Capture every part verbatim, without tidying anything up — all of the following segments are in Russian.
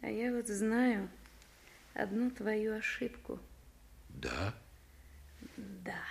А я вот знаю одну твою ошибку. Да? Да.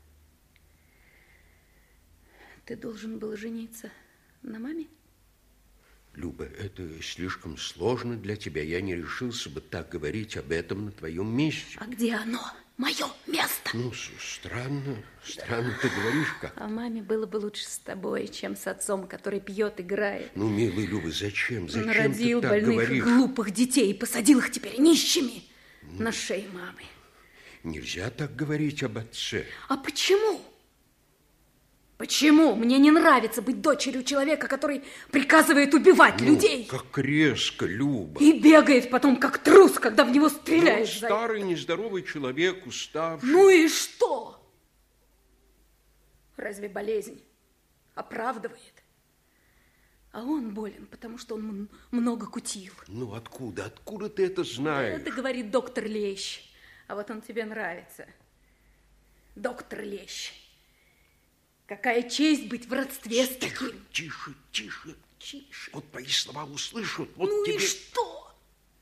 Ты должен был жениться на маме? Люба, это слишком сложно для тебя. Я не решился бы так говорить об этом на твоем месте. А где оно? Мое место? Ну, странно, странно да. Ты говоришь как. А маме было бы лучше с тобой, чем с отцом, который пьет, играет. Ну, милый Люба, зачем? Зачем Народил ты так больных говоришь? Глупых детей и посадил их теперь нищими ну, на шее мамы. Нельзя так говорить об отце. А почему? Почему? Мне не нравится быть дочерью человека, который приказывает убивать ну, людей. Как резко, Люба. И бегает потом, как трус, когда в него стреляют. Ну, старый, нездоровый человек, уставший. Ну и что? Разве болезнь оправдывает? А он болен, потому что он много кутил. Ну, откуда? Откуда ты это знаешь? Это говорит доктор Лещ. А вот он тебе нравится. Доктор Лещ. Какая честь быть в родстве с таким. Тише, тише, тише. Вот твои слова услышат. Вот ну тебе... и что?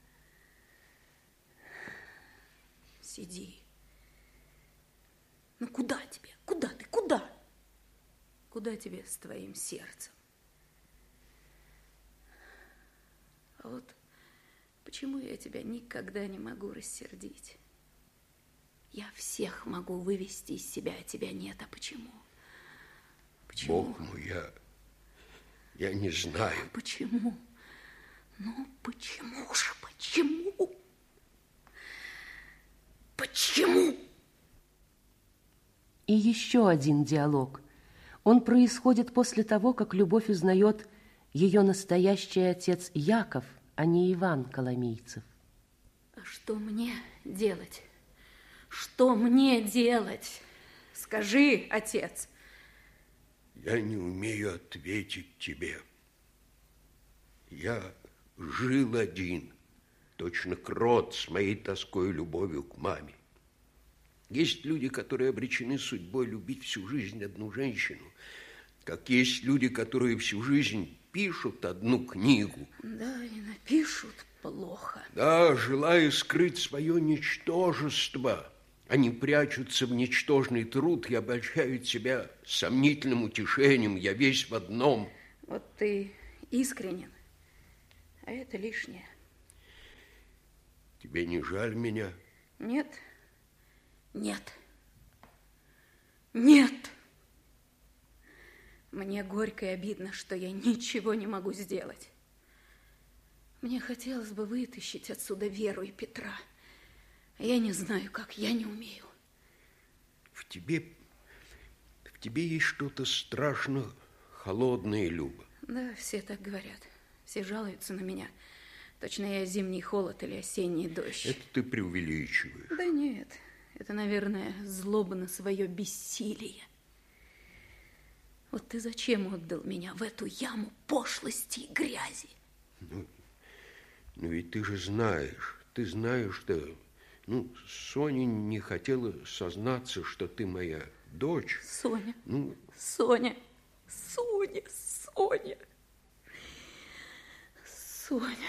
Сиди. Ну куда тебе? Куда ты? Куда? Куда тебе с твоим сердцем? А вот почему я тебя никогда не могу рассердить? Я всех могу вывести из себя, а тебя нет. А почему? Почему? Бог мой, я, я не знаю. Почему? Ну, почему же, почему? Почему? И еще один диалог. Он происходит после того, как Любовь узнает ее настоящий отец Яков, а не Иван Коломийцев. А что мне делать? Что мне делать? Скажи, отец. Я не умею ответить тебе. Я жил один, точно крот с моей тоской и любовью к маме. Есть люди, которые обречены судьбой любить всю жизнь одну женщину, как есть люди, которые всю жизнь пишут одну книгу. Да, и напишут плохо. Да, желая скрыть свое ничтожество. Они прячутся в ничтожный труд и обольщают себя сомнительным утешением. Я весь в одном. Вот ты искренен, а это лишнее. Тебе не жаль меня? Нет, нет, нет. Мне горько и обидно, что я ничего не могу сделать. Мне хотелось бы вытащить отсюда Веру и Петра. Я не знаю, как, я не умею. В тебе, в тебе есть что-то страшно холодное, Люба. Да, все так говорят. Все жалуются на меня. Точно я зимний холод или осенний дождь. Это ты преувеличиваешь. Да нет, это, наверное, злоба на свое бессилие. Вот ты зачем отдал меня в эту яму пошлости и грязи? Ну, ну ведь ты же знаешь, ты знаешь, что... Ну, Соня не хотела сознаться, что ты моя дочь. Соня, ну... Соня, Соня, Соня, Соня.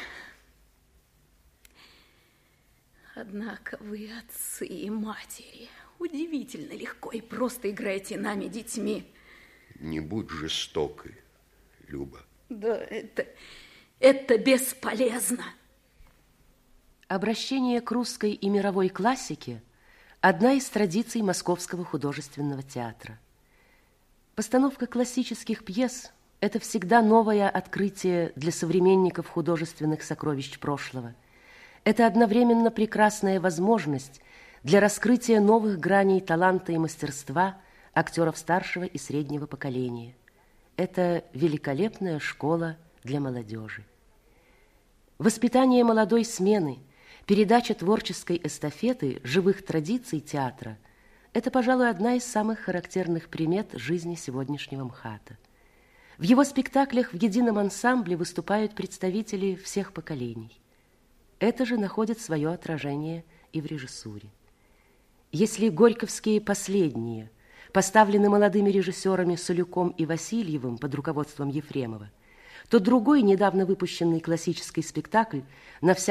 Однако вы, отцы и матери, удивительно легко и просто играете нами, детьми. Не будь жестокой, Люба. Да, это, это бесполезно. Обращение к русской и мировой классике – одна из традиций Московского художественного театра. Постановка классических пьес – это всегда новое открытие для современников художественных сокровищ прошлого. Это одновременно прекрасная возможность для раскрытия новых граней таланта и мастерства актеров старшего и среднего поколения. Это великолепная школа для молодежи. Воспитание молодой смены – передача творческой эстафеты живых традиций театра – это, пожалуй, одна из самых характерных примет жизни сегодняшнего МХАТа. В его спектаклях в едином ансамбле выступают представители всех поколений. Это же находит свое отражение и в режиссуре. Если горьковские «Последние» поставлены молодыми режиссерами Солюком и Васильевым под руководством Ефремова, то другой недавно выпущенный классический спектакль «На всякий